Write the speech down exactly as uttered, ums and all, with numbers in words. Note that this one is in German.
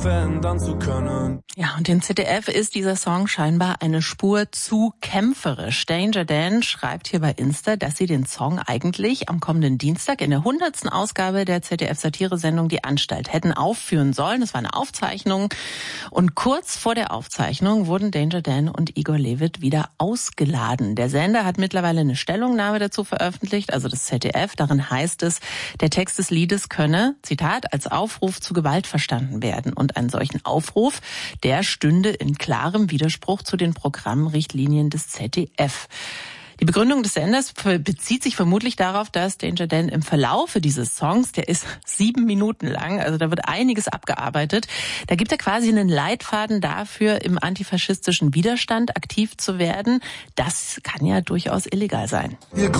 verändern zu können. Ja, und dem Z D F ist dieser Song scheinbar eine Spur zu kämpferisch. Danger Dan schreibt hier bei Insta, dass sie den Song eigentlich am kommenden Dienstag in der hundertsten Ausgabe der Z D F-Satire-Sendung Die Anstalt hätten aufführen sollen. Das war eine Aufzeichnung. Und kurz vor der Aufzeichnung wurden Danger Dan und Igor Levit wieder ausgeladen. Der Sender hat mittlerweile eine Stellungnahme dazu veröffentlicht, also das Z D F. Darin heißt es, der Text des Liedes könne, Zitat, als Aufruf zu Gewalt verstanden werden. Und einen solchen Aufruf, der stünde in klarem Widerspruch zu den Programmrichtlinien des Z D F. Die Begründung des Senders bezieht sich vermutlich darauf, dass Danger Dan im Verlaufe dieses Songs, der ist sieben Minuten lang, also da wird einiges abgearbeitet, da gibt er quasi einen Leitfaden dafür, im antifaschistischen Widerstand aktiv zu werden. Das kann ja durchaus illegal sein. Wir